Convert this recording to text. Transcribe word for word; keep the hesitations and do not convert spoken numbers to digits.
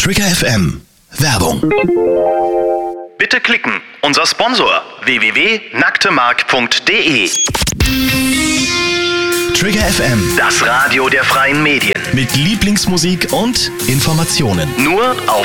Trigger F M. Werbung. Bitte klicken. Unser Sponsor w w w punkt nacktemark punkt d e. Trigger F M. Das Radio der freien Medien. Mit Lieblingsmusik und Informationen. Nur auf